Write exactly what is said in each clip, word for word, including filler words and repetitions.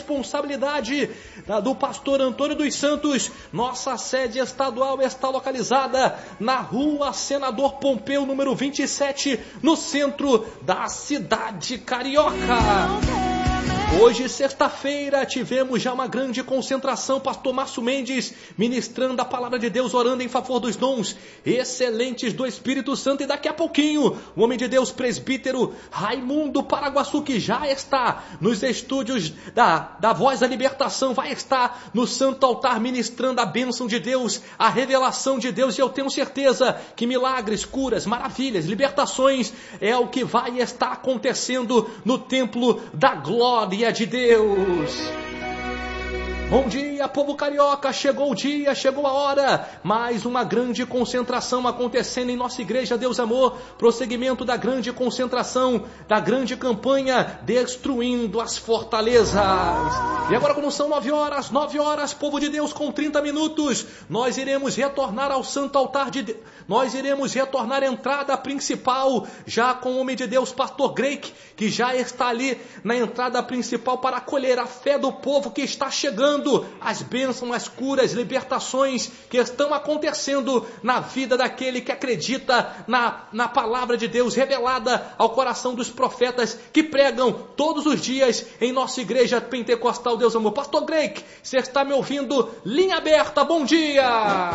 responsabilidade do pastor Antônio dos Santos. Nossa sede estadual está localizada na Rua Senador Pompeu, número vinte e sete, no centro da cidade carioca. Hoje, sexta-feira, tivemos já uma grande concentração. Pastor Márcio Mendes ministrando a palavra de Deus, orando em favor dos dons excelentes do Espírito Santo. E daqui a pouquinho, o homem de Deus, presbítero Raimundo Paraguaçu, que já está nos estúdios da, da Voz da Libertação, vai estar no Santo Altar ministrando a bênção de Deus, a revelação de Deus. E eu tenho certeza que milagres, curas, maravilhas, libertações é o que vai estar acontecendo no templo da glória de Deus. Bom dia, povo carioca, chegou o dia, chegou a hora, mais uma grande concentração acontecendo em nossa igreja Deus Amor, prosseguimento da grande concentração, da grande campanha Destruindo as Fortalezas. E agora, como são nove horas, nove horas, povo de Deus, com trinta minutos, nós iremos retornar ao Santo Altar de Deus, nós iremos retornar à entrada principal, já com o homem de Deus, pastor Greik, que já está ali na entrada principal para acolher a fé do povo que está chegando, as bênçãos, as curas, libertações que estão acontecendo na vida daquele que acredita na, na palavra de Deus revelada ao coração dos profetas que pregam todos os dias em nossa igreja pentecostal Deus Amor. Pastor Greik, você está me ouvindo? Linha aberta, bom dia!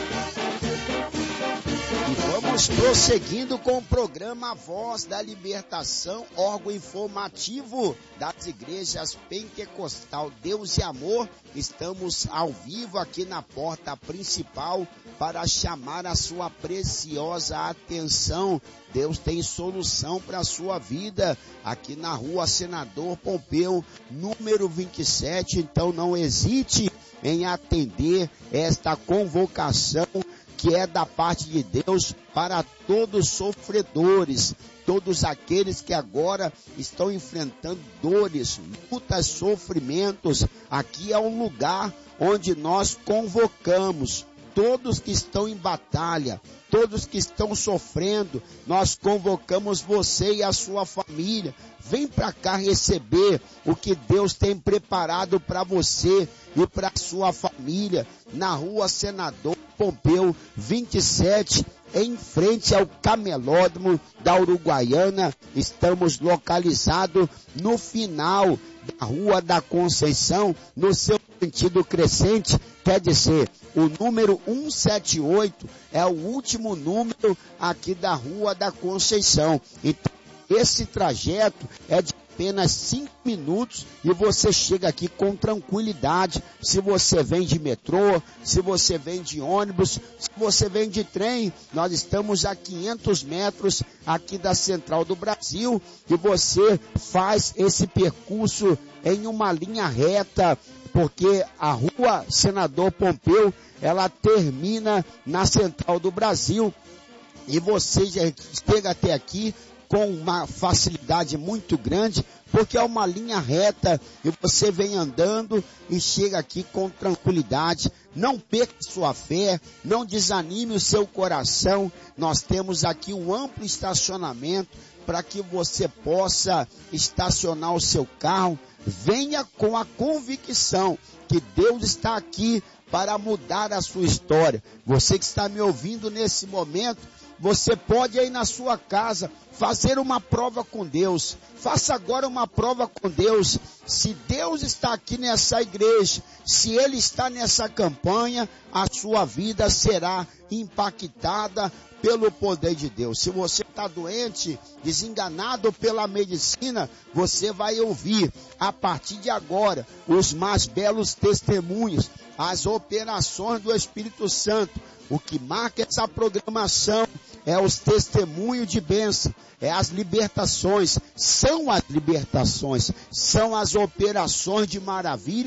Vamos prosseguindo com o programa Voz da Libertação, órgão informativo das igrejas pentecostal Deus e Amor. Estamos ao vivo aqui na porta principal para chamar a sua preciosa atenção. Deus tem solução para a sua vida aqui na Rua Senador Pompeu, número vinte e sete. Então não hesite em atender esta convocação que é da parte de Deus para todos os sofredores, todos aqueles que agora estão enfrentando dores, lutas, sofrimentos. Aqui é um lugar onde nós convocamos todos que estão em batalha, todos que estão sofrendo. Nós convocamos você e a sua família. Vem para cá receber o que Deus tem preparado para você e para a sua família, na Rua Senador Pompeu vinte e sete, em frente ao Camelódromo da Uruguaiana. Estamos localizados no final da Rua da Conceição, no seu sentido crescente, quer dizer, o número cento e setenta e oito é o último número aqui da Rua da Conceição. Então, esse trajeto é de apenas cinco minutos e você chega aqui com tranquilidade. Se você vem de metrô, se você vem de ônibus, se você vem de trem, nós estamos a quinhentos metros aqui da Central do Brasil e você faz esse percurso em uma linha reta, porque a Rua Senador Pompeu, ela termina na Central do Brasil e você já chega até aqui com uma facilidade muito grande, porque é uma linha reta e você vem andando e chega aqui com tranquilidade. Não perca sua fé, não desanime o seu coração. Nós temos aqui um amplo estacionamento para que você possa estacionar o seu carro. Venha com a convicção que Deus está aqui para mudar a sua história. Você que está me ouvindo nesse momento, você pode ir na sua casa fazer uma prova com Deus. Faça agora uma prova com Deus. Se Deus está aqui nessa igreja, se Ele está nessa campanha, a sua vida será impactada pelo poder de Deus. Se você está doente, desenganado pela medicina, você vai ouvir a partir de agora os mais belos testemunhos, as operações do Espírito Santo. O que marca essa programação é os testemunhos de bênção, é as libertações, são as libertações, são as operações de maravilhas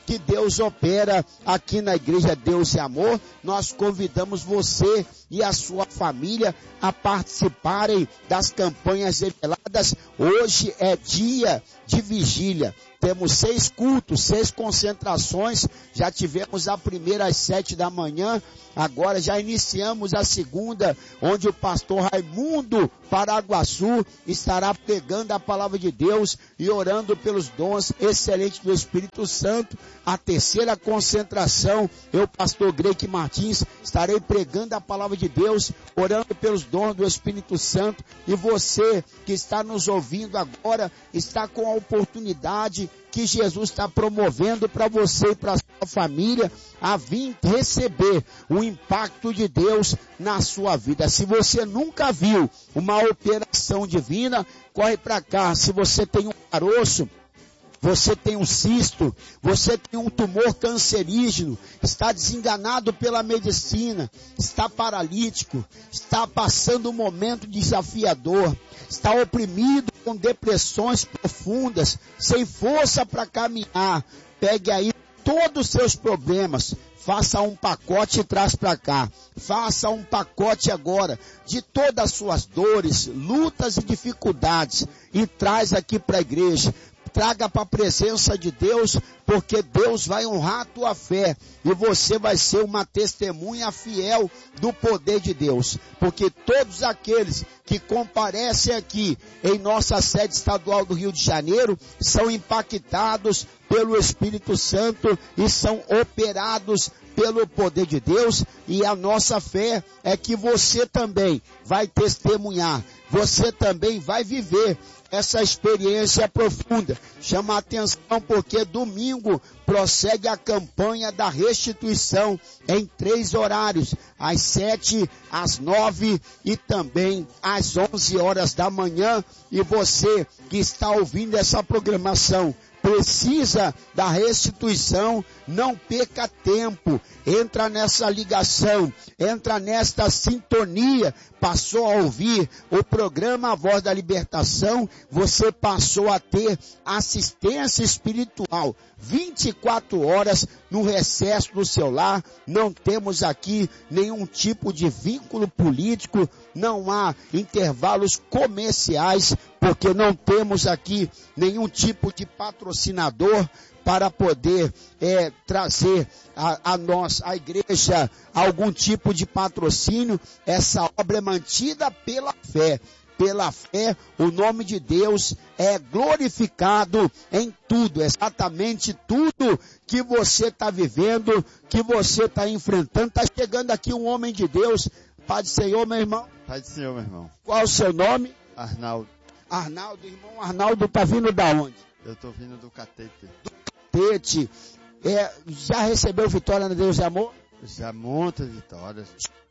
que Deus opera aqui na Igreja Deus e Amor. Nós convidamos você e a sua família a participarem das campanhas reveladas. Hoje é dia de vigília. Temos seis cultos, seis concentrações. Já tivemos a primeira às sete da manhã. Agora já iniciamos a segunda, onde o pastor Raimundo Paraguaçu estará pregando a palavra de Deus e orando pelos dons excelentes do Espírito Santo. A terceira concentração, eu, pastor Greque Martins, estarei pregando a palavra de Deus, orando pelos dons do Espírito Santo. E você que está nos ouvindo agora, está com a oportunidade que Jesus está promovendo para você e para a sua família, a vir receber o impacto de Deus na sua vida. Se você nunca viu uma operação divina, corre para cá. Se você tem um caroço, você tem um cisto, você tem um tumor cancerígeno, está desenganado pela medicina, está paralítico, está passando um momento desafiador, está oprimido com depressões profundas, sem força para caminhar, pegue aí todos os seus problemas, faça um pacote e traz para cá. Faça um pacote agora de todas as suas dores, lutas e dificuldades e traz aqui para a igreja. Traga para a presença de Deus, porque Deus vai honrar a tua fé e você vai ser uma testemunha fiel do poder de Deus. Porque todos aqueles que comparecem aqui em nossa sede estadual do Rio de Janeiro são impactados pelo Espírito Santo e são operados pelo poder de Deus, e a nossa fé é que você também vai testemunhar, você também vai viver essa experiência profunda. Chama a atenção porque domingo prossegue a campanha da restituição em três horários, às sete, às nove e também às onze horas da manhã. E você que está ouvindo essa programação, precisa da restituição, não perca tempo, entra nessa ligação, entra nesta sintonia, passou a ouvir o programa A Voz da Libertação, você passou a ter assistência espiritual, vinte e quatro horas no recesso do seu lar. Não temos aqui nenhum tipo de vínculo político, não há intervalos comerciais, porque não temos aqui nenhum tipo de patrocinador para poder é, trazer a, a nós, a igreja, algum tipo de patrocínio. Essa obra é mantida pela fé. Pela fé, o nome de Deus é glorificado em tudo, exatamente tudo que você está vivendo, que você está enfrentando. Está chegando aqui um homem de Deus. Pai do Senhor, meu irmão. Pai do Senhor, meu irmão. Qual o seu nome? Arnaldo. Arnaldo, irmão Arnaldo, está vindo da onde? Eu estou vindo do Catete. Do Catete. É, já recebeu vitória na Deus e Amor? Já muitas vitórias.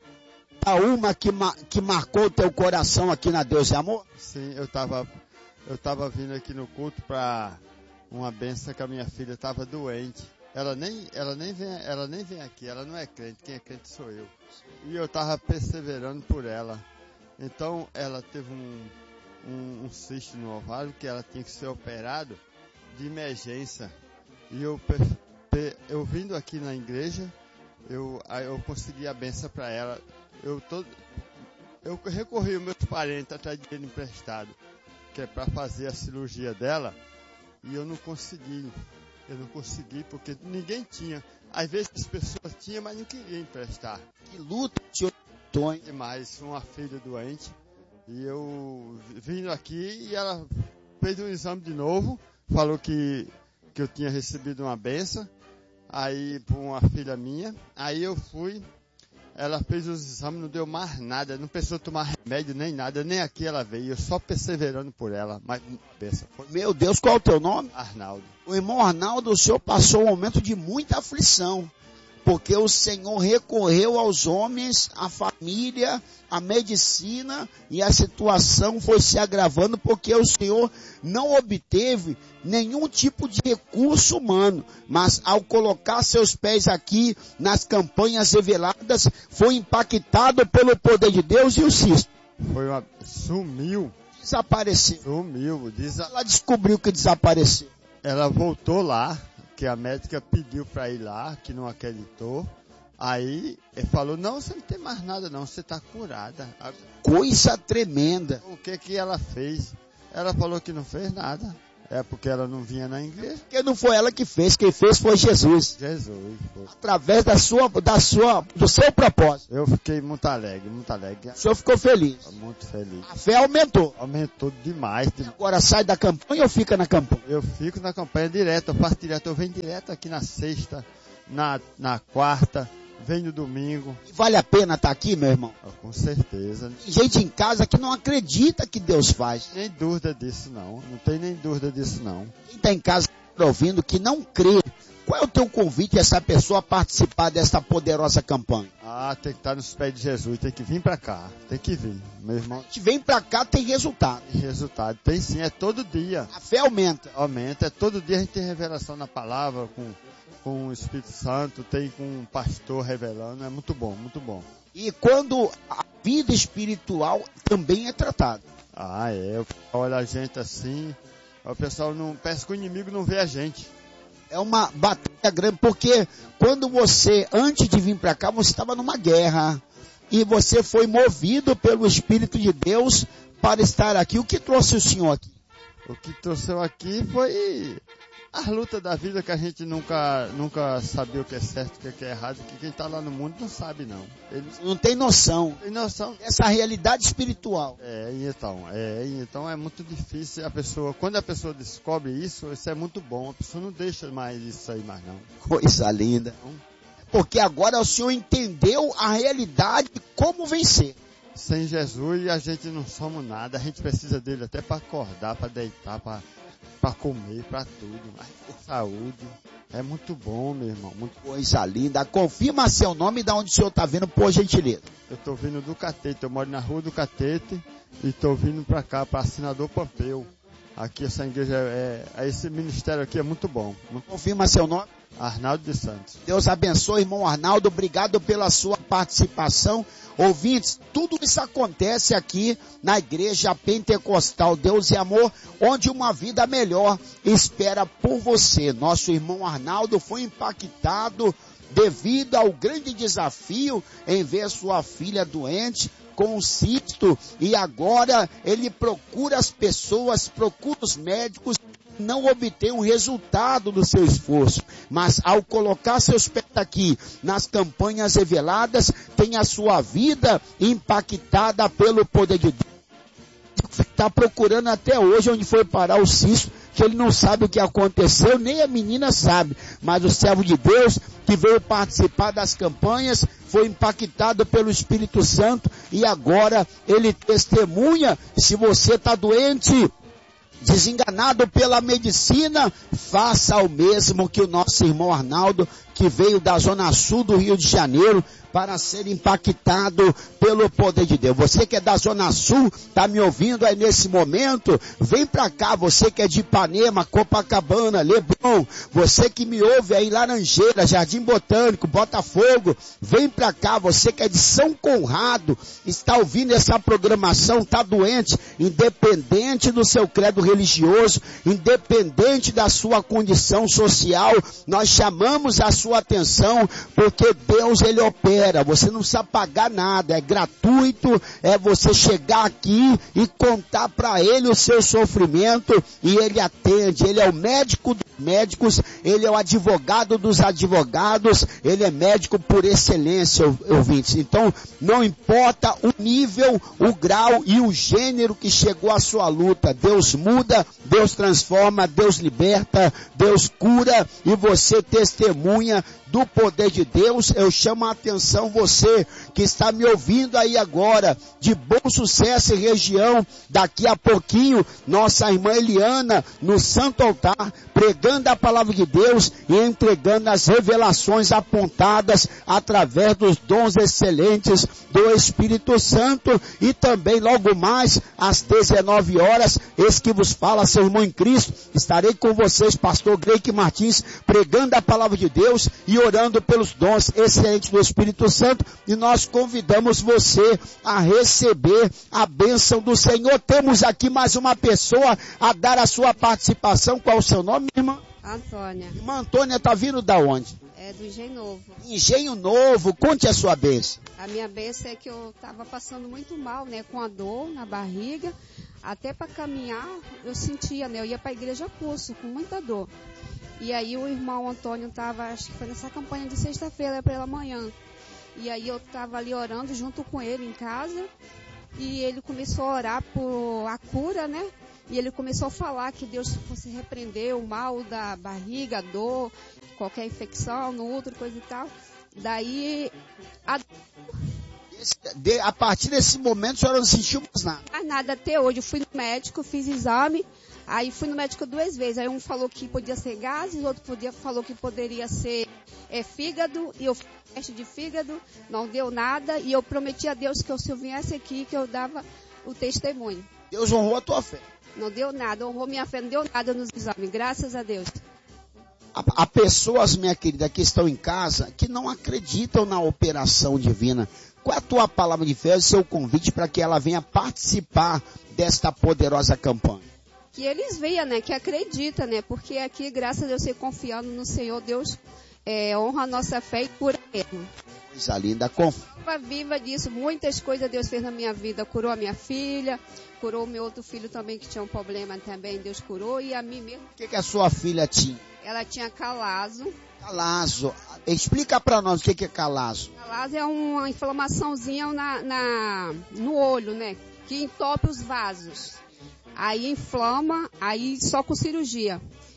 Há uma que, que marcou o teu coração aqui na Deus e Amor? Sim, eu estava eu tava vindo aqui no culto para uma benção que a minha filha estava doente. Ela nem, ela, nem vem, ela nem vem aqui, ela não é crente, quem é crente sou eu. E eu estava perseverando por ela. Então ela teve um, um, um cisto no ovário que ela tinha que ser operado de emergência. E eu, eu vindo aqui na igreja, eu, eu consegui a benção para ela. Eu, todo, eu recorri aos meus parentes atrás de dinheiro emprestado, que é para fazer a cirurgia dela, e eu não consegui. Eu não consegui porque ninguém tinha. Às vezes as pessoas tinham, mas não queriam emprestar. Que luta, senhor Antônio. Demais, uma filha doente. E eu vindo aqui e ela fez um exame de novo, falou que, que eu tinha recebido uma benção, aí por uma filha minha. Aí eu fui. Ela fez os exames, não deu mais nada, não precisou tomar remédio nem nada, nem aqui ela veio, eu só perseverando por ela, mas pensa. Meu Deus, qual é o teu nome? Arnaldo. O irmão Arnaldo, o senhor passou um momento de muita aflição, porque o Senhor recorreu aos homens, à família, à medicina, e a situação foi se agravando, porque o Senhor não obteve nenhum tipo de recurso humano, mas ao colocar seus pés aqui nas campanhas reveladas, foi impactado pelo poder de Deus e o cisto. Foi uma... Sumiu. Desapareceu. Sumiu. Desa... Ela descobriu que desapareceu. Ela voltou lá, porque a médica pediu para ir lá, que não acreditou. Aí ele falou, não, você não tem mais nada não, você está curada. Coisa tremenda. O que que ela fez? Ela falou que não fez nada. É porque ela não vinha na igreja. Porque não foi ela que fez, quem fez foi Jesus. Jesus. Foi. Através da sua, da sua, do seu propósito. Eu fiquei muito alegre, muito alegre. O senhor ficou feliz? Muito feliz. A fé aumentou. Aumentou demais. Agora sai da campanha ou fica na campanha? Eu fico na campanha direto, eu faço direto, eu venho direto aqui na sexta, na, na quarta, venho no domingo. E vale a pena estar aqui, meu irmão? Oh, com certeza. Tem gente em casa que não acredita que Deus faz. Nem dúvida disso não, não tem nem dúvida disso não. Quem está em casa ouvindo que não crê, qual é o teu convite a essa pessoa a participar dessa poderosa campanha? Ah, tem que estar nos pés de Jesus, tem que vir para cá, tem que vir, meu irmão. A gente vem para cá, tem resultado. Tem resultado, tem sim, é todo dia. A fé aumenta. Aumenta, é todo dia a gente tem revelação na palavra, com, com o Espírito Santo, tem com um pastor revelando, é muito bom, muito bom. E quando a vida espiritual também é tratada. Ah, é, olha a gente assim, o pessoal não, parece que o inimigo não vê a gente. É uma batalha grande, porque quando você, antes de vir para cá, você estava numa guerra. E você foi movido pelo Espírito de Deus para estar aqui. O que trouxe o senhor aqui? O que trouxe eu aqui foi a luta da vida, que a gente nunca, nunca sabia o que é certo e o que é errado. Que quem está lá no mundo não sabe, não. Eles não tem noção. Tem noção. Essa realidade espiritual. É, então, é, então é muito difícil a pessoa, quando a pessoa descobre isso, isso é muito bom. A pessoa não deixa mais isso aí mais não. Coisa linda. Porque agora o senhor entendeu a realidade de como vencer. Sem Jesus a gente não somos nada. A gente precisa dele até para acordar, para deitar, para para comer, para tudo. Mas saúde. É muito bom, meu irmão. Muito... Coisa linda. Confirma seu nome e de onde o senhor está vindo, por gentileza. Eu estou vindo do Catete. Eu moro na rua do Catete e estou vindo para cá, para Senador Pompeu. Aqui essa igreja, é, é, esse ministério aqui é muito bom. Confirma seu nome. Arnaldo de Santos. Deus abençoe, irmão Arnaldo. Obrigado pela sua participação. Ouvintes, tudo isso acontece aqui na Igreja Pentecostal Deus e Amor, onde uma vida melhor espera por você. Nosso irmão Arnaldo foi impactado devido ao grande desafio em ver sua filha doente com um cisto, e agora ele procura as pessoas, procura os médicos, não obtém um resultado do seu esforço, mas ao colocar seus pés aqui nas campanhas reveladas, tem a sua vida impactada pelo poder de Deus. Está procurando até hoje onde foi parar o cisto, que ele não sabe o que aconteceu, nem a menina sabe, mas o servo de Deus que veio participar das campanhas foi impactado pelo Espírito Santo e agora ele testemunha. Se você está doente, desenganado pela medicina, faça o mesmo que o nosso irmão Arnaldo, que veio da zona sul do Rio de Janeiro, para ser impactado pelo poder de Deus. Você que é da zona sul, está me ouvindo aí nesse momento, vem para cá. Você que é de Ipanema, Copacabana, Leblon, você que me ouve aí em Laranjeira, Jardim Botânico, Botafogo, vem para cá. Você que é de São Conrado, está ouvindo essa programação, está doente, independente do seu credo religioso, independente da sua condição social, nós chamamos a sua atenção, porque Deus, ele opera. Você não precisa pagar nada, é gratuito, é você chegar aqui e contar para ele o seu sofrimento e ele atende. Ele é o médico dos médicos, ele é o advogado dos advogados, ele é médico por excelência, ouvintes. Então, não importa o nível, o grau e o gênero que chegou à sua luta, Deus muda, Deus transforma, Deus liberta, Deus cura e você testemunha do poder de Deus. Eu chamo a atenção, você que está me ouvindo aí agora, de Bom Sucesso e região, daqui a pouquinho, nossa irmã Eliana, no Santo Altar, pregando a palavra de Deus e entregando as revelações apontadas através dos dons excelentes do Espírito Santo. E também logo mais, às dezenove horas, esse que vos fala, seu irmão em Cristo, estarei com vocês, pastor Greike Martins, pregando a palavra de Deus e orando pelos dons excelentes do Espírito Santo, e nós convidamos você a receber a bênção do Senhor. Temos aqui mais uma pessoa a dar a sua participação. Qual é o seu nome, irmã? Antônia. Irmã Antônia tá vindo da onde? É do Engenho Novo. Engenho Novo, conte a sua bênção. A minha bênção é que eu estava passando muito mal, né? Com a dor na barriga. Até para caminhar, eu sentia, né? Eu ia para a igreja a pulso, com muita dor. E aí o irmão Antônio estava, acho que foi nessa campanha de sexta-feira pela manhã. E aí eu estava ali orando junto com ele em casa. E ele começou a orar por a cura, né? E ele começou a falar que Deus fosse repreender o mal da barriga, a dor, qualquer infecção no útero, coisa e tal. Daí, a... De, a partir desse momento, a senhora não sentiu mais nada? Mais nada até hoje. Eu fui no médico, fiz exame, aí fui no médico duas vezes. Aí um falou que podia ser gases, o outro podia, falou que poderia ser é, fígado, e eu fiz teste de fígado, não deu nada, e eu prometi a Deus que eu, se eu viesse aqui, que eu dava o testemunho. Deus honrou a tua fé. Não deu nada, honrou minha fé, não deu nada nos exames, graças a Deus. Há, há pessoas, minha querida, que estão em casa, que não acreditam na operação divina. Qual é a tua palavra de fé e seu convite para que ela venha participar desta poderosa campanha? Que eles venham, né, que acredita, né, porque aqui, graças a Deus, você confiando no Senhor, Deus é, honra a nossa fé e cura mesmo. Coisa linda, confia. Viva disso, muitas coisas Deus fez na minha vida, curou a minha filha, curou o meu outro filho também que tinha um problema também, Deus curou, e a mim mesmo. O que, que a sua filha tinha? Ela tinha calazo. Calazo. Explica para nós o que, que é calazo. Calazo é uma inflamaçãozinha na, na, no olho, né, que entope os vasos. Aí inflama, aí só com cirurgia.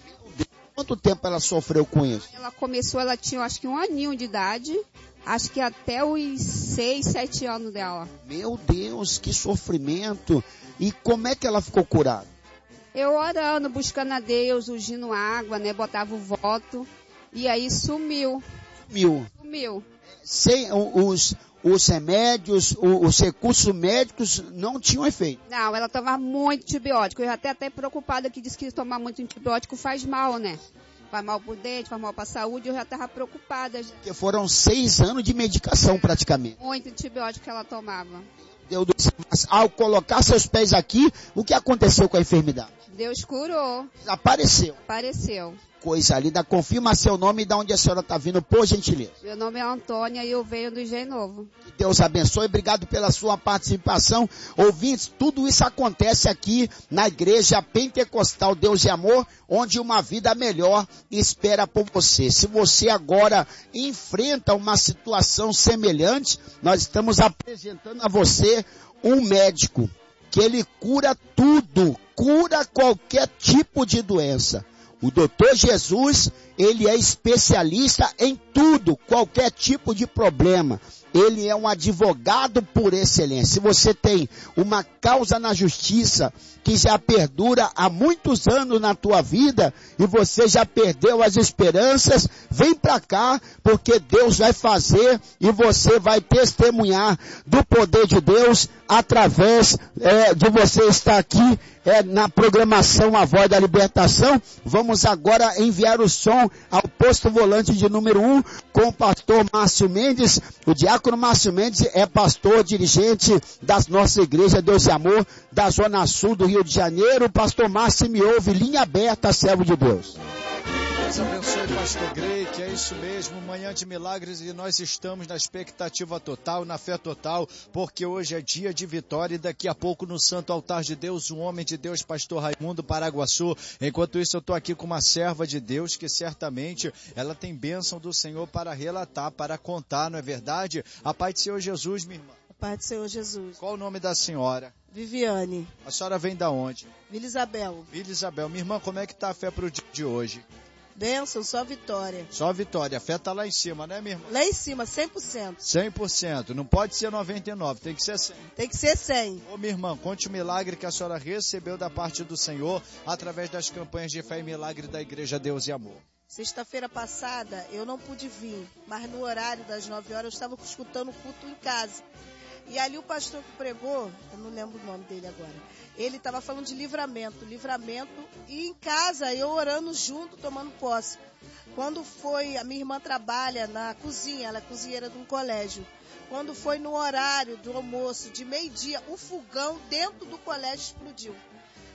Quanto tempo ela sofreu com isso? Ela começou, ela tinha acho que um aninho de idade, acho que até os seis, sete anos dela. Meu Deus, que sofrimento! E como é que ela ficou curada? Eu orando, buscando a Deus, ungindo água, né, botava o voto, e aí sumiu. Sumiu. Sumiu. Sem os, os remédios, os recursos médicos não tinham efeito. Não, ela tomava muito antibiótico. Eu até até preocupada que disse que tomar muito antibiótico faz mal, né? Faz mal pro dente, faz mal pra saúde, eu já estava preocupada. Porque foram seis anos de medicação praticamente. Muito antibiótico que ela tomava. Deus do céu, mas ao colocar seus pés aqui, o que aconteceu com a enfermidade? Deus curou. Apareceu. Apareceu. Coisa linda. Confirma seu nome e de onde a senhora está vindo, por gentileza. Meu nome é Antônia e eu venho do Engenho Novo. Que Deus abençoe. Obrigado pela sua participação. Ouvintes, tudo isso acontece aqui na Igreja Pentecostal Deus e Amor, onde uma vida melhor espera por você. Se você agora enfrenta uma situação semelhante, nós estamos apresentando a você um médico que ele cura tudo, cura qualquer tipo de doença. O doutor Jesus, ele é especialista em tudo, qualquer tipo de problema. Ele é um advogado por excelência. Se você tem uma causa na justiça que já perdura há muitos anos na tua vida e você já perdeu as esperanças, vem para cá, porque Deus vai fazer e você vai testemunhar do poder de Deus através é, de você estar aqui é, na programação A Voz da Libertação. Vamos agora enviar o som ao posto volante de número um com o pastor Márcio Mendes. O diácono Márcio Mendes é pastor dirigente das nossas igrejas Deus e Amor da Zona Sul do Rio de Janeiro. Pastor Márcio, me ouve, linha aberta, servo de Deus. Deus abençoe, pastor Grey, que é isso mesmo, manhã de milagres, e nós estamos na expectativa total, na fé total, porque hoje é dia de vitória e daqui a pouco no Santo Altar de Deus, um homem de Deus, pastor Raimundo Paraguaçu. Enquanto isso eu estou aqui com uma serva de Deus que certamente ela tem bênção do Senhor para relatar, para contar, não é verdade? A paz do Senhor Jesus, minha irmã. A paz do Senhor Jesus. Qual o nome da senhora? Viviane. A senhora vem da onde? Vila Isabel. Vila Isabel. Minha irmã, como é que está a fé para o dia de hoje? Bênção, só vitória. Só vitória. A fé está lá em cima, né, minha irmã? Lá em cima, cem por cento. cem por cento. Não pode ser noventa e nove, tem que ser cem. Tem que ser cem. Ô, minha irmã, conte o milagre que a senhora recebeu da parte do Senhor através das campanhas de fé e milagre da Igreja Deus e Amor. Sexta-feira passada eu não pude vir, mas no horário das nove horas eu estava escutando o culto em casa. E ali o pastor que pregou, eu não lembro o nome dele agora, ele estava falando de livramento, livramento, e em casa eu orando junto, tomando posse. Quando foi, a minha irmã trabalha na cozinha, ela é cozinheira de um colégio. Quando foi no horário do almoço, de meio-dia, o fogão dentro do colégio explodiu.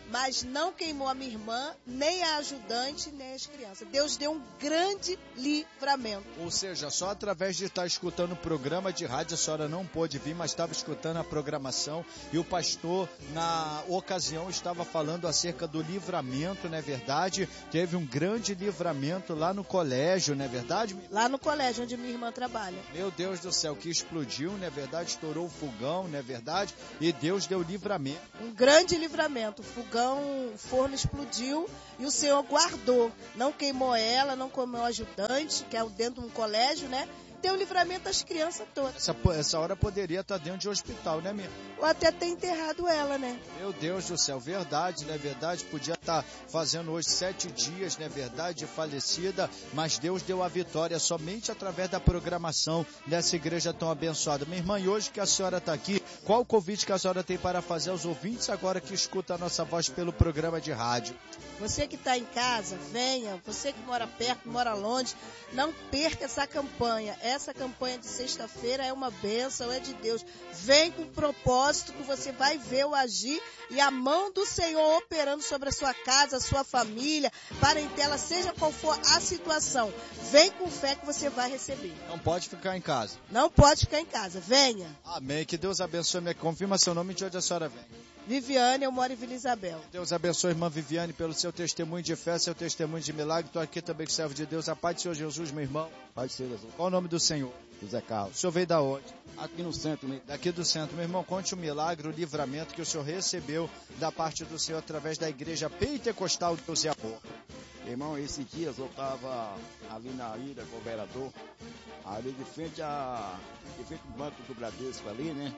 mas não queimou a minha irmã, nem a ajudante, nem as crianças. Deus deu um grande livramento. Ou seja, só através de estar escutando o programa de rádio, a senhora não pôde vir, mas estava escutando a programação e o pastor, na ocasião, estava falando acerca do livramento, não é verdade? Teve um grande livramento lá no colégio, não é verdade? Lá no colégio onde minha irmã trabalha. Meu Deus do céu, que explodiu, não é verdade? Estourou o fogão, não é verdade? E Deus deu livramento. Um grande livramento. O fogão, o forno explodiu e o Senhor guardou. Não queimou ela, não queimou o ajudante, que é dentro de um colégio, né? Deu livramento às crianças todas. Essa, essa hora poderia estar dentro de um hospital, né, minha? Ou até ter enterrado ela, né? Meu Deus do céu, verdade, não é verdade? Podia estar fazendo hoje sete dias, não é verdade, falecida, mas Deus deu a vitória somente através da programação dessa igreja tão abençoada. Minha irmã, e hoje que a senhora está aqui, qual o convite que a senhora tem para fazer aos ouvintes agora que escuta a nossa voz pelo programa de rádio? Você que está em casa, venha. Você que mora perto, mora longe, não perca essa campanha. Essa campanha de sexta-feira é uma bênção, é de Deus. Vem com propósito que você vai ver o agir e a mão do Senhor operando sobre a sua casa, a sua família, parentela, seja qual for a situação. Vem com fé que você vai receber. Não pode ficar em casa. Não pode ficar em casa. Venha. Amém. Que Deus abençoe. Me confirma seu nome e de onde a senhora vem. Viviane, eu moro em Vila Isabel. Deus abençoe, irmã Viviane, pelo seu testemunho de fé, seu testemunho de milagre. Estou aqui também com o servo de Deus. A paz do Senhor Jesus, meu irmão. Paz do Senhor Jesus. Qual o nome do Senhor? José Carlos. O senhor veio da onde? Aqui no centro, né? Daqui do centro. Meu irmão, conte o milagre, o livramento que o senhor recebeu da parte do Senhor através da igreja pentecostal Deus e Amor. Irmão, esses dias eu estava ali na ilha, governador, ali de frente, a, de frente ao banco do Bradesco ali, né?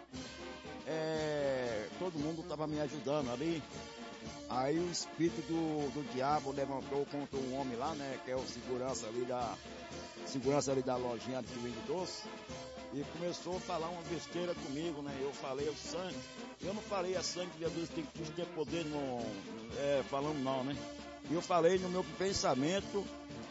É, todo mundo estava me ajudando ali. Aí o espírito do, do diabo levantou contra um homem lá, né? Que é o segurança ali da segurança ali da lojinha de vende doce. E começou a falar uma besteira comigo, né? Eu falei o sangue. Eu não falei a sangue de Jesus tem que ter poder no, é, falando não, né? E eu falei no meu pensamento.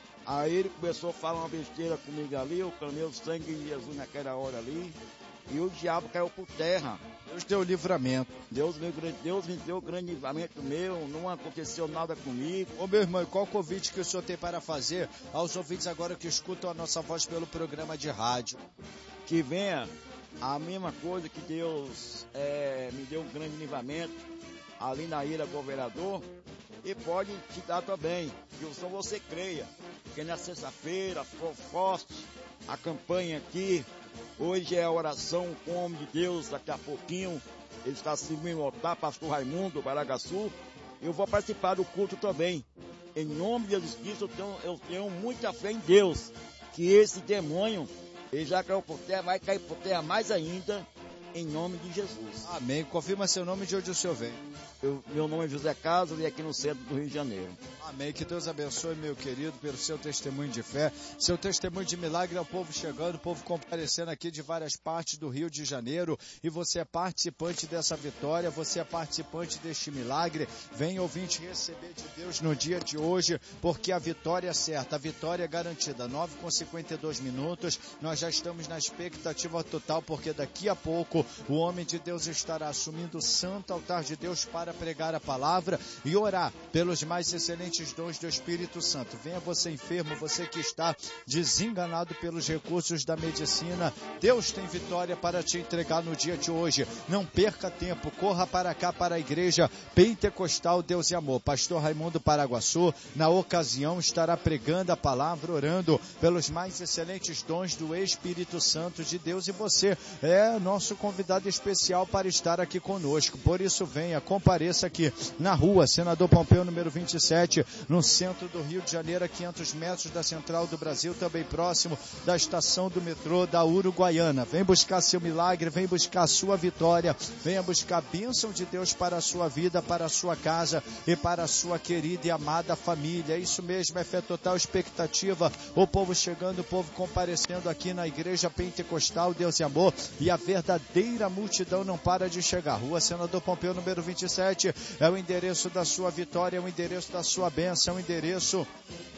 Aí ele começou a falar uma besteira comigo ali. Eu clamei o sangue de Jesus naquela hora ali. E o diabo caiu por terra. Deus deu livramento. Deus, meu, Deus me deu grande livramento meu, não aconteceu nada comigo. Ô meu irmão, qual o convite que o senhor tem para fazer aos ouvintes agora que escutam a nossa voz pelo programa de rádio? Que venha a mesma coisa que Deus é, me deu um grande livramento ali na ilha governador e pode te dar também, que só você creia, porque na sexta-feira, forte, a campanha aqui. Hoje é a oração com o homem de Deus, daqui a pouquinho ele está se montar, pastor Raimundo, Baragaçu. Eu vou participar do culto também. Em nome de Jesus Cristo, eu tenho, eu tenho muita fé em Deus, que esse demônio, ele já caiu por terra, vai cair por terra mais ainda, em nome de Jesus. Amém. Confirma seu nome e de onde o senhor vem. Eu, meu nome é José Carlos e aqui no centro do Rio de Janeiro. Amém. Que Deus abençoe, meu querido, pelo seu testemunho de fé, seu testemunho de milagre ao povo chegando, o povo comparecendo aqui de várias partes do Rio de Janeiro, e você é participante dessa vitória, você é participante deste milagre. Vem, ouvinte, receber de Deus no dia de hoje, porque a vitória é certa, a vitória é garantida. nove com cinquenta e dois minutos, nós já estamos na expectativa total, porque daqui a pouco o homem de Deus estará assumindo o santo altar de Deus para pregar a palavra e orar pelos mais excelentes dons do Espírito Santo. Venha você enfermo, você que está desenganado pelos recursos da medicina, Deus tem vitória para te entregar no dia de hoje. Não perca tempo, corra para cá, para a igreja pentecostal Deus e Amor. Pastor Raimundo Paraguaçu, na ocasião, estará pregando a palavra, orando pelos mais excelentes dons do Espírito Santo de Deus, e você é nosso convidado especial para estar aqui conosco. Por isso, venha, compareça aqui na rua Senador Pompeu, número vinte e sete, no centro do Rio de Janeiro, a quinhentos metros da Central do Brasil, também próximo da estação do metrô da Uruguaiana. Vem buscar seu milagre, vem buscar sua vitória, venha buscar a bênção de Deus para a sua vida, para a sua casa e para a sua querida e amada família. Isso mesmo, é fé total, expectativa, o povo chegando, o povo comparecendo aqui na igreja pentecostal Deus e Amor, e a verdadeira multidão não para de chegar. Rua Senador Pompeu, número vinte e sete, é o endereço da sua vitória, é o endereço da sua bênção, é o endereço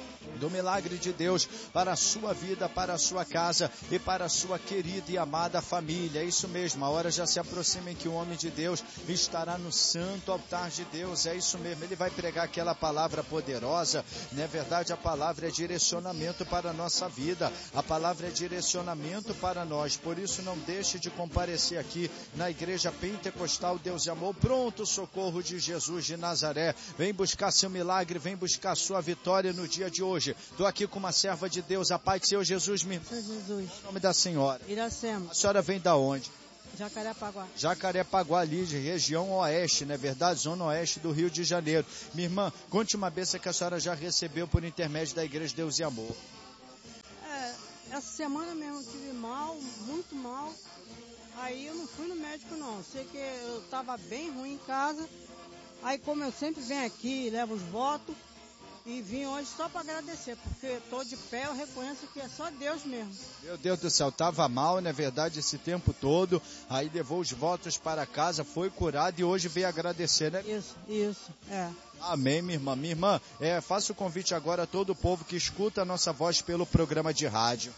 do milagre de Deus para a sua vida, para a sua casa e para a sua querida e amada família. É isso mesmo, a hora já se aproxima em que o homem de Deus estará no santo altar de Deus. É isso mesmo, ele vai pregar aquela palavra poderosa. Na verdade, a palavra é direcionamento para a nossa vida, a palavra é direcionamento para nós. Por isso, não deixe de comparecer aqui na Igreja Pentecostal Deus e Amor, pronto socorro de Jesus de Nazaré. Vem buscar seu milagre, vem buscar sua vitória no dia de hoje. Estou aqui com uma serva de Deus, a paz do Senhor Jesus. Me... Jesus. Em nome da senhora. Iracema. A senhora vem da onde? Jacarepaguá. Jacarepaguá, ali, de região oeste, não é verdade? Zona oeste do Rio de Janeiro. Minha irmã, conte uma bênção que a senhora já recebeu por intermédio da Igreja Deus e Amor. É, essa semana mesmo eu tive mal, muito mal. Aí eu não fui no médico não. Sei que eu estava bem ruim em casa. Aí como eu sempre venho aqui, levo os votos. E vim hoje só para agradecer, porque estou de pé, eu reconheço que é só Deus mesmo. Meu Deus do céu, estava mal, na verdade, esse tempo todo, aí levou os votos para casa, foi curado e hoje veio agradecer, né? Isso, isso, é. Amém, minha irmã. Minha irmã, é, faça o convite agora a todo o povo que escuta a nossa voz pelo programa de rádio.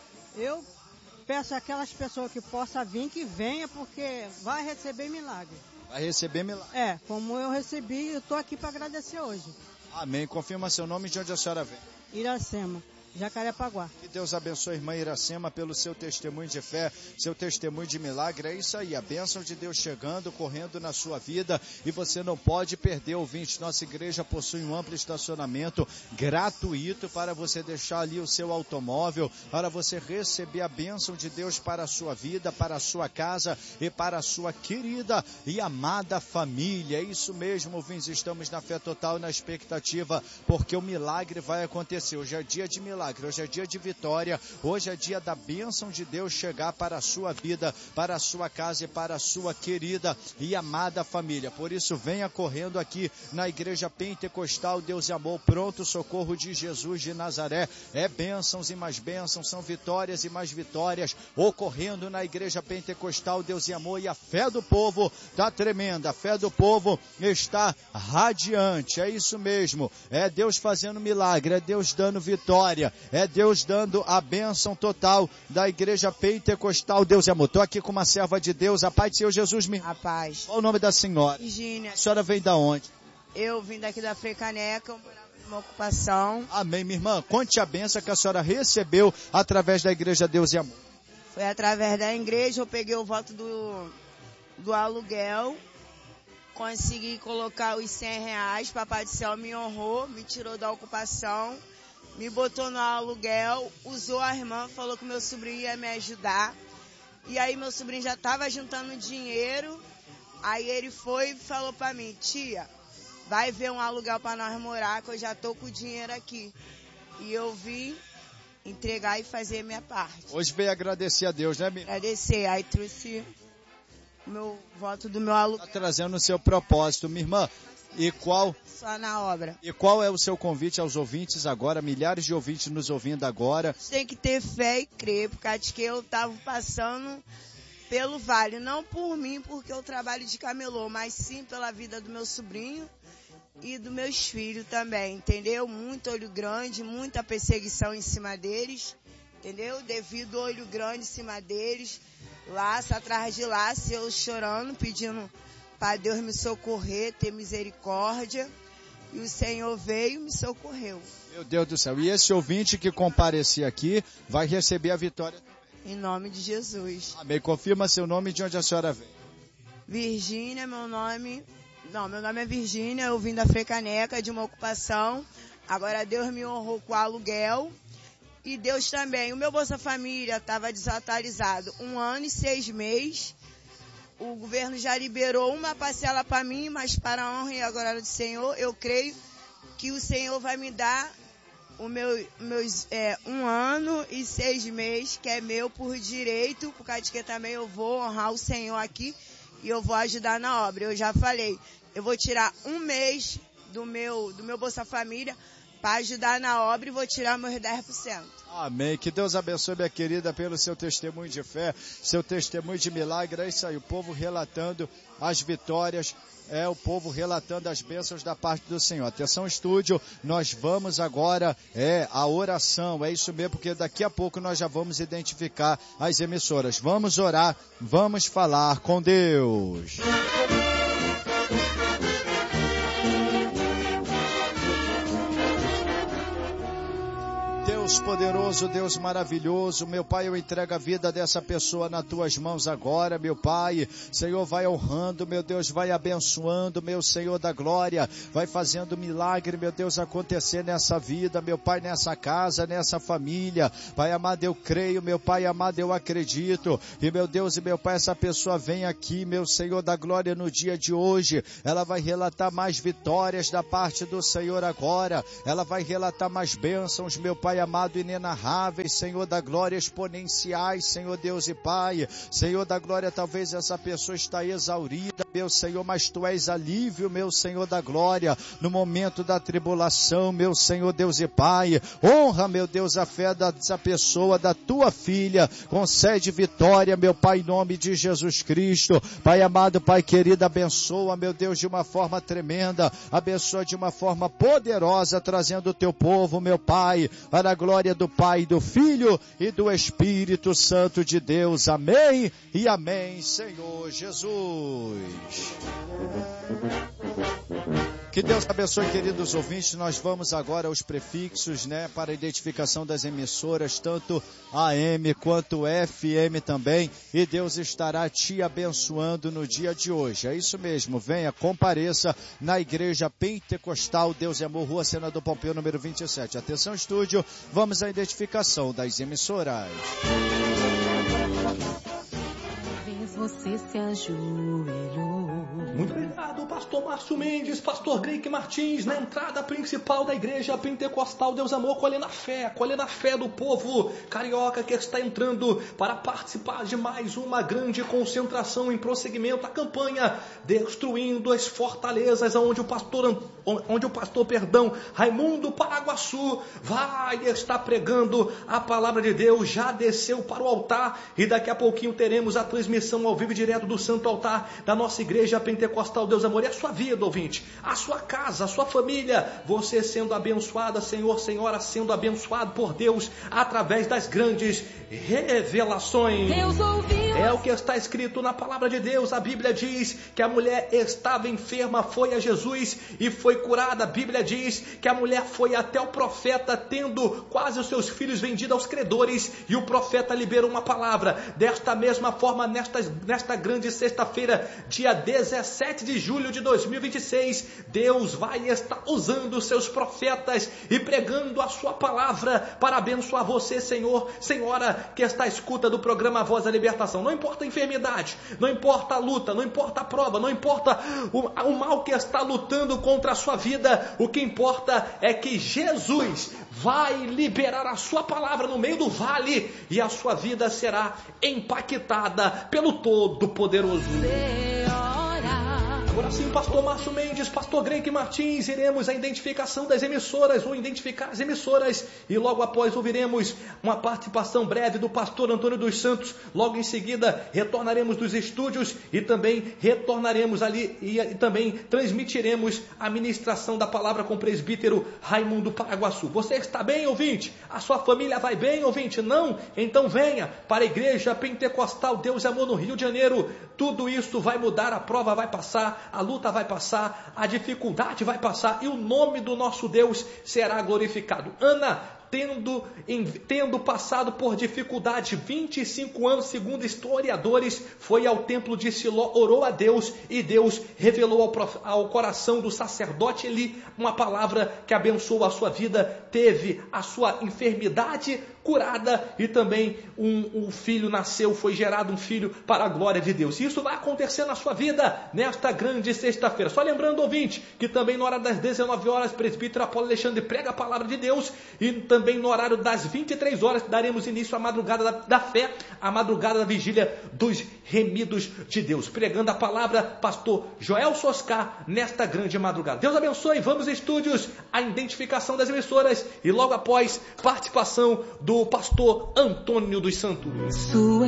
Eu peço àquelas pessoas que possam vir, que venha, porque vai receber milagre. Vai receber milagre. É, como eu recebi, eu estou aqui para agradecer hoje. Amém. Confirma seu nome e de onde a senhora vem. Iracema, Jacarepaguá. Que Deus abençoe a irmã Iracema pelo seu testemunho de fé, seu testemunho de milagre. É isso aí, a bênção de Deus chegando, correndo na sua vida e você não pode perder, ouvinte. Nossa igreja possui um amplo estacionamento gratuito para você deixar ali o seu automóvel, para você receber a bênção de Deus para a sua vida, para a sua casa e para a sua querida e amada família. É isso mesmo, ouvintes, estamos na fé total, na expectativa, porque o milagre vai acontecer. Hoje é dia de milagre, hoje é dia de vitória, hoje é dia da bênção de Deus chegar para a sua vida, para a sua casa e para a sua querida e amada família. Por isso, venha correndo aqui na Igreja Pentecostal Deus e Amor, pronto socorro de Jesus de Nazaré. É bênçãos e mais bênçãos, são vitórias e mais vitórias ocorrendo na Igreja Pentecostal Deus e Amor, e a fé do povo está tremenda, a fé do povo está radiante. É isso mesmo, é Deus fazendo milagre, é Deus dando vitória. É Deus dando a bênção total da Igreja Pentecostal Deus e Amor. Estou aqui com uma serva de Deus, a paz do Senhor Jesus. Me... A paz. Qual o nome da senhora? Virgínia. A senhora vem da onde? Eu vim daqui da Frecaneca, eu morava numa ocupação. Amém, minha irmã. Conte a bênção que a senhora recebeu através da Igreja Deus e Amor. Foi através da igreja, eu peguei o voto do, do aluguel, consegui colocar os cem reais, Papai do Céu me honrou, me tirou da ocupação. Me botou no aluguel, usou a irmã, falou que meu sobrinho ia me ajudar. E aí meu sobrinho já estava juntando dinheiro. Aí ele foi e falou para mim, tia, vai ver um aluguel para nós morar, que eu já tô com o dinheiro aqui. E eu vim entregar e fazer minha parte. Hoje veio agradecer a Deus, né, minha? Agradecer, aí trouxe o meu voto do meu aluguel. Está trazendo o seu propósito, minha irmã. E qual, só na obra. E qual é o seu convite aos ouvintes agora, milhares de ouvintes nos ouvindo agora? Tem que ter fé e crer, porque acho que eu estava passando pelo vale, não por mim, porque eu trabalho de camelô, mas sim pela vida do meu sobrinho e dos meus filhos também, entendeu? Muito olho grande, muita perseguição em cima deles, entendeu? Devido ao olho grande em cima deles, laço atrás de laço, eu chorando, pedindo para Deus me socorrer, ter misericórdia. E o Senhor veio e me socorreu. Meu Deus do céu. E esse ouvinte que comparecer aqui vai receber a vitória. Em nome de Jesus. Amém. Confirma seu nome e de onde a senhora vem. Virgínia, meu nome... Não, meu nome é Virgínia, eu vim da Frecaneca, de uma ocupação. Agora Deus me honrou com aluguel. E Deus também. O meu Bolsa Família estava desatualizado. Um ano e seis meses. O governo já liberou uma parcela para mim, mas para a honra e a glória do Senhor, eu creio que o Senhor vai me dar o meu, meus é, um ano e seis meses, que é meu por direito, por causa de que também eu vou honrar o Senhor aqui e eu vou ajudar na obra. Eu já falei, eu vou tirar um mês do meu, do meu Bolsa Família para ajudar na obra e vou tirar meus dez por cento. Amém. Que Deus abençoe, minha querida, pelo seu testemunho de fé, seu testemunho de milagre. É isso aí, o povo relatando as vitórias, é o povo relatando as bênçãos da parte do Senhor. Atenção, estúdio, nós vamos agora, é a oração, é isso mesmo, porque daqui a pouco nós já vamos identificar as emissoras. Vamos orar, vamos falar com Deus. Deus poderoso, Deus maravilhoso, meu Pai, eu entrego a vida dessa pessoa nas tuas mãos agora, meu Pai. Senhor, vai honrando, meu Deus, vai abençoando, meu Senhor da glória, vai fazendo milagre, meu Deus, acontecer nessa vida, meu Pai, nessa casa, nessa família. Pai amado, eu creio, meu Pai amado, eu acredito, e meu Deus e meu Pai, essa pessoa vem aqui, meu Senhor da glória, no dia de hoje, ela vai relatar mais vitórias da parte do Senhor agora, ela vai relatar mais bênçãos, meu Pai amado, amado, inenarráveis, Senhor da glória, exponenciais, Senhor Deus e Pai. Senhor da glória, talvez essa pessoa está exaurida, meu Senhor, mas Tu és alívio, meu Senhor da glória, no momento da tribulação, meu Senhor Deus e Pai. Honra, meu Deus, a fé dessa pessoa, da Tua filha, concede vitória, meu Pai, em nome de Jesus Cristo. Pai amado, Pai querido, abençoa, meu Deus, de uma forma tremenda, abençoa de uma forma poderosa, trazendo o Teu povo, meu Pai, para a glória do Pai, do Filho e do Espírito Santo de Deus. Amém e amém, Senhor Jesus. Que Deus abençoe, queridos ouvintes. Nós vamos agora aos prefixos, né, para a identificação das emissoras, tanto A M quanto F M também, e Deus estará te abençoando no dia de hoje. É isso mesmo, venha, compareça na Igreja Pentecostal Deus é Amor, Rua Senador Pompeu, número vinte e sete. Atenção, estúdio, vamos à identificação das emissoras. Você se ajoelhou. Muito obrigado, pastor Márcio Mendes, pastor Greik Martins, na entrada principal da Igreja Pentecostal Deus Amor, colhendo a fé, colhendo a fé do povo carioca que está entrando para participar de mais uma grande concentração em prosseguimento à campanha Destruindo as Fortalezas, onde o pastor, onde o pastor, perdão, Raimundo Paraguaçu vai estar pregando a palavra de Deus, já desceu para o altar e daqui a pouquinho teremos a transmissão ao vivo direto do Santo Altar da nossa Igreja Pentecostal Deus Amor. E a sua vida, ouvinte, a sua casa, a sua família, você sendo abençoada, Senhor, Senhora, sendo abençoado por Deus através das grandes revelações. Deus ouviu. É o que está escrito na palavra de Deus. A Bíblia diz que a mulher estava enferma, foi a Jesus e foi curada. A Bíblia diz que a mulher foi até o profeta, tendo quase os seus filhos vendidos aos credores, e o profeta liberou uma palavra. Desta mesma forma, nesta, nesta grande sexta-feira, dia dezessete de julho de dois mil e vinte e seis, Deus vai estar usando os seus profetas e pregando a sua palavra para abençoar você, Senhor, Senhora, que está à escuta do programa Voz da Libertação. Não importa a enfermidade, não importa a luta, não importa a prova, não importa o, o mal que está lutando contra a sua vida, o que importa é que Jesus vai liberar a sua palavra no meio do vale e a sua vida será impactada pelo Todo-Poderoso. Agora sim, pastor Márcio Mendes, pastor Greik Martins, iremos à identificação das emissoras, vou identificar as emissoras e logo após ouviremos uma participação breve do pastor Antônio dos Santos. Logo em seguida retornaremos dos estúdios e também retornaremos ali e, e também transmitiremos a ministração da palavra com o presbítero Raimundo Paraguaçu. Você está bem, ouvinte? A sua família vai bem, ouvinte? Não? Então venha para a Igreja Pentecostal Deus é Amor no Rio de Janeiro. Tudo isso vai mudar, a prova vai passar, a luta vai passar, a dificuldade vai passar e o nome do nosso Deus será glorificado. Ana, tendo, em, tendo passado por dificuldade vinte e cinco anos, segundo historiadores, foi ao templo de Siló, orou a Deus e Deus revelou ao, prof, ao coração do sacerdote Eli uma palavra que abençoou a sua vida, teve a sua enfermidade curada e também um, um filho nasceu, foi gerado um filho para a glória de Deus. E isso vai acontecer na sua vida nesta grande sexta-feira. Só lembrando, ouvinte, que também na hora das dezenove horas, presbítero Apolo Alexandre prega a palavra de Deus, e também no horário das vinte e três horas daremos início à madrugada da, da fé, a madrugada da vigília dos remidos de Deus, pregando a palavra, pastor Joel Soscar, nesta grande madrugada. Deus abençoe. Vamos estúdios, a identificação das emissoras e logo após participação do pastor Antônio dos Santos. Sua